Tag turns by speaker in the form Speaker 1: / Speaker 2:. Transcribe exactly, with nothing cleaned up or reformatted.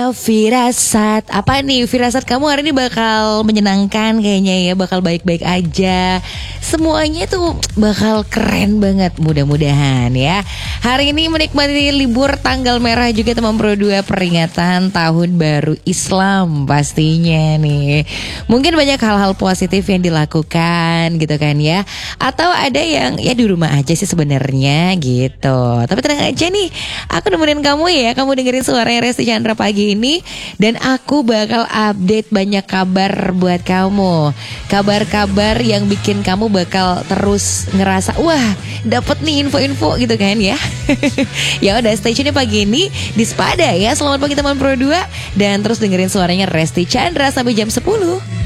Speaker 1: Firasat, apa nih? Firasat kamu hari ini bakal menyenangkan kayaknya ya, bakal baik-baik aja. Semuanya tuh bakal keren banget, mudah-mudahan ya. Hari ini menikmati libur tanggal merah juga teman Pro dua, peringatan tahun baru Islam pastinya nih. Mungkin banyak hal-hal positif yang dilakukan gitu kan ya. Atau ada yang ya di rumah aja sih sebenarnya gitu. Tapi tenang aja nih, aku nemenin kamu ya. Kamu dengerin suaranya Resti Chandra pagi ini, dan aku bakal update banyak kabar buat kamu. Kabar-kabar yang bikin kamu bakal terus ngerasa wah, dapet nih info-info gitu kan ya. Ya udah, stay tune pagi ini di Spada ya. Selamat pagi teman Pro dua, dan terus dengerin suaranya Resti Chandra sampai jam sepuluh.